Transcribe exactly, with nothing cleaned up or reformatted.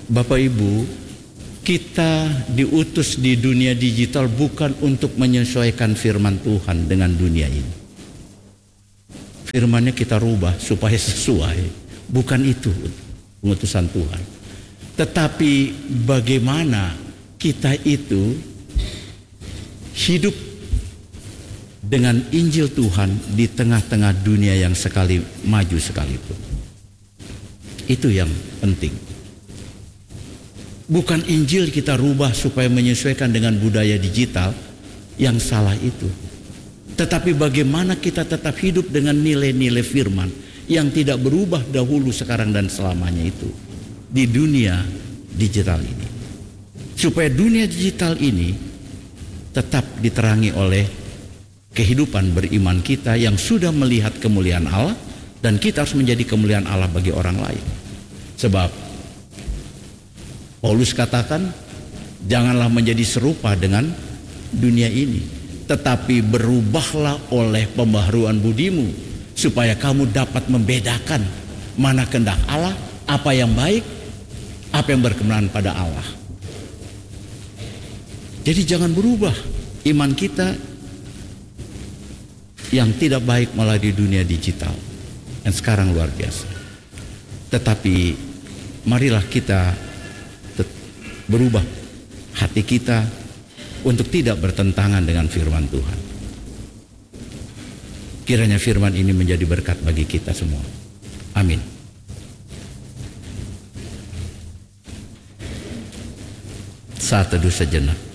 Bapak Ibu, kita diutus di dunia digital bukan untuk menyesuaikan firman Tuhan dengan dunia ini. Firmannya kita rubah supaya sesuai. Bukan itu pengutusan Tuhan. Tetapi bagaimana kita itu hidup dengan Injil Tuhan di tengah-tengah dunia yang sekali maju sekalipun. Itu yang penting. Bukan Injil kita rubah supaya menyesuaikan dengan budaya digital yang salah itu. Tetapi bagaimana kita tetap hidup dengan nilai-nilai firman yang tidak berubah dahulu, sekarang, dan selamanya itu di dunia digital ini. Supaya dunia digital ini tetap diterangi oleh kehidupan beriman kita yang sudah melihat kemuliaan Allah, dan kita harus menjadi kemuliaan Allah bagi orang lain. Sebab Paulus katakan, janganlah menjadi serupa dengan dunia ini, tetapi berubahlah oleh pembaharuan budimu, supaya kamu dapat membedakan mana kehendak Allah, apa yang baik, apa yang berkenan pada Allah. Jadi jangan berubah iman kita yang tidak baik malah di dunia digital yang sekarang luar biasa. Tetapi marilah kita berubah hati kita untuk tidak bertentangan dengan firman Tuhan. Kiranya firman ini menjadi berkat bagi kita semua. Amin. Saat teduh sejenak.